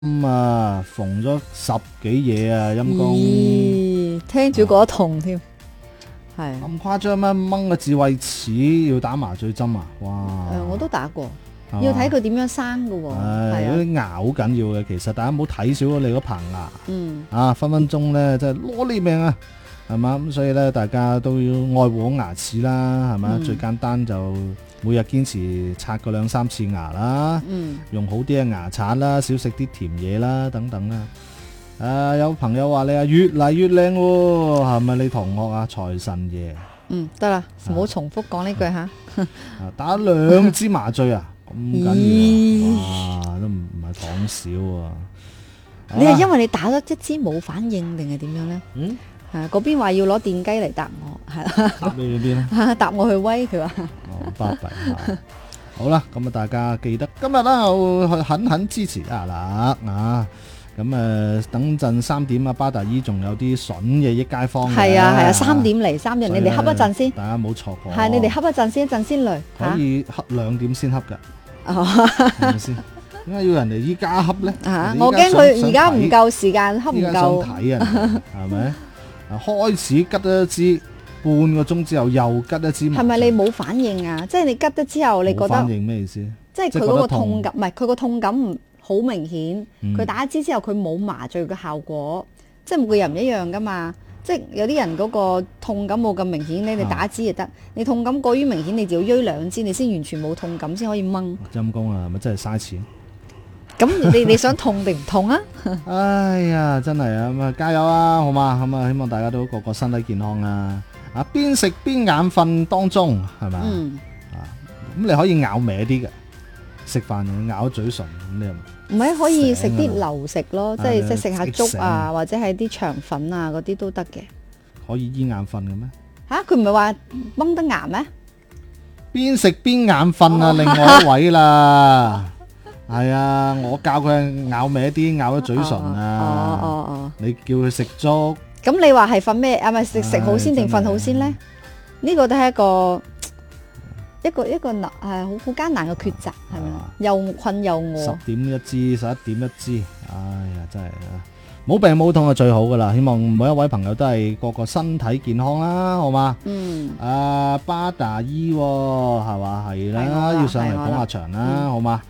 縫咗10幾嘢啊，陰公。 咦，聽住覺得痛添，係咁誇張咩？掹個智慧齒要打麻醉針啊！哇！ 我都打過， 係嘛要睇佢點樣生噶喎。係啊， 嗰啲牙好緊要嘅，其實大家唔好睇少咗你嗰棚牙。 嗯， 分分鐘咧，即係攞你命啊，係嘛？咁所以咧，大家都要愛護好牙齒啦，係嘛？最簡單就每日堅持刷個2-3次牙啦，用好啲嘅牙刷啦，少食啲甜嘢啦，等等啦。有朋友話你越嚟越靚喎，係咪你同學啊？財神爺。 得啦，唔好重複講呢句吓。 打2支麻醉啊，咁緊要啊！哇，都唔係講少啊。 你係因為你打咗一支冇反應定係點樣咧？係嗰邊話要攞電雞嚟答我，係啦。 答你去邊咧？ 答我去威，佢話。 巴閉。好啦，咁大家記得今日啦，我去狠支持啦。咁等陣3點巴達伊仲有啲筍嘅益街坊嘅。 係啊，3點嚟，3點，你哋恰一陣先。 大家唔好錯過。 係，你哋恰一陣先，一陣先嚟。 可以恰2點先恰㗎。係咪先？點解要人哋依家恰咧？ 我驚佢而家唔夠時間，恰唔夠。 依家想睇啊，係咪？開始吉咗一支，半個鐘之後又吉一支。係咪你冇反應啊？即係你吉咗之後，你覺得？冇反應咩意思？ 即係佢嗰個痛感，唔係佢個痛感唔好明顯。佢打一支之後，佢冇麻醉嘅效果，即係每個人唔一樣噶嘛。即係有啲人嗰個痛感冇咁明顯咧，你打一支就得。你痛感過於明顯，你就要鋥2支，你先完全冇痛感，先可以掹。 陰公啊，咪真係嘥錢。 咁你想痛定唔痛啊？ 哎呀，真係啊，咁加油啊，好嘛？咁希望大家都個個身體健康啊！邊食邊眼瞓當中，係咪？咁你可以咬歪啲嘅，食飯咬嘴唇，咁你又唔係可以食啲流食咯，即係食下粥啊，或者係啲腸粉啊嗰啲都得嘅。 可以醫眼瞓嘅咩？ 佢唔係話掹得牙咩？ 邊食邊眼瞓啊！另外一位啦。係啊，我教佢咬歪啲，咬咗嘴唇啊！你叫佢食粥。 咁你話係瞓咩？咪食好先定瞓好先咧？呢個都係一個好艱難嘅抉擇，係咪？又困又餓。 10點一支，11點一支，哎呀，真係冇病冇痛係最好噶啦！希望每一位朋友都係個個身體健康啦，好嘛？巴達伊係嘛？係啦，要上嚟捧下場啦，好嘛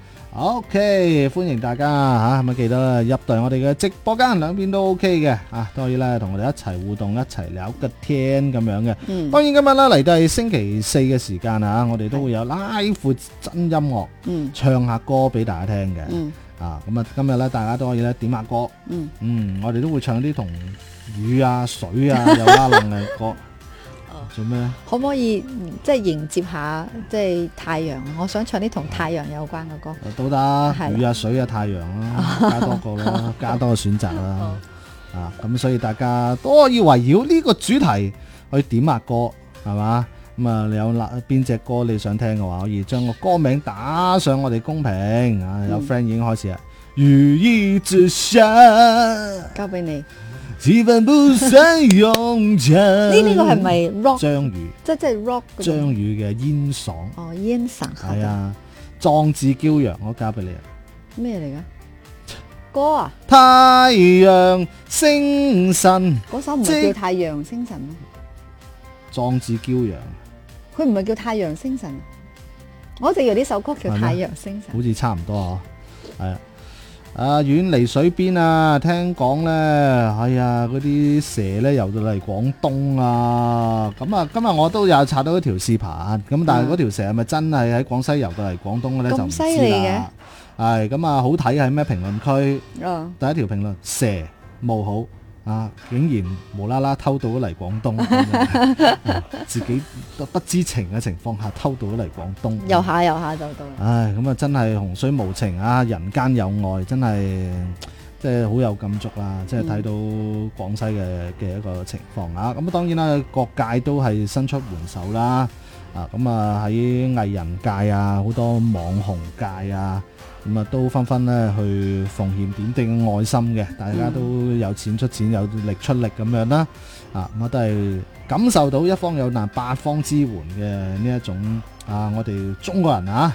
？OK，歡迎大家吓，咁記得入到我哋嘅直播間，兩邊都 OK 嘅，都可以咧同我哋一齊互動，一齊聊個天咁樣嘅。當然今日咧嚟到係星期4嘅時間啊，我哋都會有拉闊真音樂，唱下歌俾大家聽嘅。咁啊，今日咧大家都可以咧點下歌。我哋都會唱啲同雨啊、水啊有拉楞嘅歌。做咩？ 可唔可以即係迎接下即係太陽？我想唱啲同太陽有關嘅歌。 都得，雨啊、水啊、太陽啦，加多個啦，加多個選擇啦。咁所以大家都可以圍繞呢個主題去點下歌，係嘛？咁啊，你有邊隻歌你想聽嘅話，可以將個歌名打上我哋公屏。有 friend 已經開始啦，如意之下， 交俾你。 氣氛不算永久。 呢個係咪 rock？ 張宇， 即係 rock。 張宇嘅煙爽。 煙爽。 係啊，壯志驕陽，我交俾你啊。 咩嚟噶？歌啊？ 太陽星辰。 嗰首唔係叫太陽星辰咩？ 壯志驕陽。 佢唔係叫太陽星辰，我一直以為呢首歌叫太陽星辰。 好似差唔多係啊。遠離水邊啊！聽講咧，嗰啲蛇咧游到嚟廣東啊！咁啊，今日我都有刷到一條視頻，咁但係嗰條蛇係咪真係喺廣西游到嚟廣東嘅咧？就唔知啦。係咁啊，好睇係咩？評論區第一條評論：蛇冇好竟然無啦啦偷渡咗嚟廣東，自己都不知情嘅情況下偷渡咗嚟廣東， 遊下就到。 咁啊真係洪水無情啊，人間有愛，真係即係好有感觸啦！即係睇到廣西嘅一個情況啊！咁當然啦，各界都係伸出援手啦。咁啊喺藝人界啊，好多網紅界啊。咁啊，都紛紛咧去奉獻點滴嘅愛心嘅，大家都有錢出錢，有力出力咁樣啦。咁啊，都係感受到一方有難八方支援嘅呢一種我哋中國人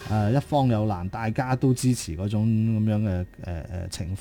一方有難大家都支持嗰種咁樣嘅情況。